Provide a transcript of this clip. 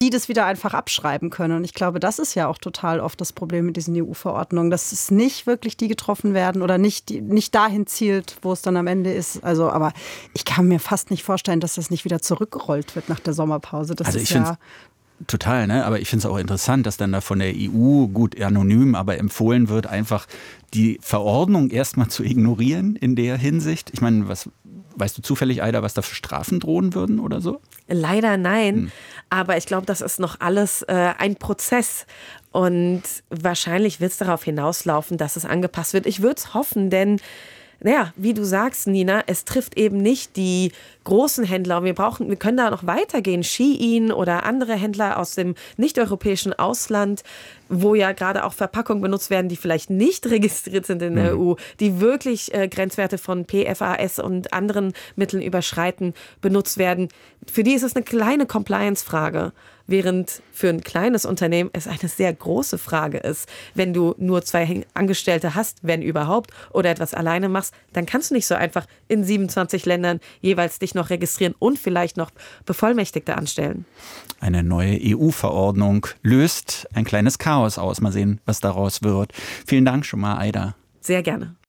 die das wieder einfach abschreiben können. Und ich glaube, das ist ja auch total oft das Problem mit diesen EU-Verordnungen, dass es nicht wirklich die getroffen werden oder nicht dahin zielt, wo es dann am Ende ist. Also, aber ich kann mir fast nicht vorstellen, dass das nicht wieder zurückgerollt wird nach der Sommerpause. Das ist ja total, ne? Aber ich finde es auch interessant, dass dann da von der EU, gut anonym, aber empfohlen wird, einfach die Verordnung erstmal zu ignorieren in der Hinsicht. Ich meine, weißt du zufällig, Aida, was da für Strafen drohen würden oder so? Leider nein, aber ich glaube, das ist noch alles ein Prozess und wahrscheinlich wird es darauf hinauslaufen, dass es angepasst wird. Ich würde es hoffen, denn naja, wie du sagst, Nina, es trifft eben nicht die großen Händler. Und wir können da noch weitergehen. Shein oder andere Händler aus dem nicht-europäischen Ausland, wo ja gerade auch Verpackungen benutzt werden, die vielleicht nicht registriert sind in der EU, die wirklich Grenzwerte von PFAS und anderen Mitteln überschreiten, benutzt werden. Für die ist es eine kleine Compliance-Frage. Während für ein kleines Unternehmen es eine sehr große Frage ist. Wenn du nur 2 Angestellte hast, wenn überhaupt, oder etwas alleine machst, dann kannst du nicht so einfach in 27 Ländern jeweils dich noch registrieren und vielleicht noch Bevollmächtigte anstellen. Eine neue EU-Verordnung löst ein kleines Chaos aus. Mal sehen, was daraus wird. Vielen Dank schon mal, Aida. Sehr gerne.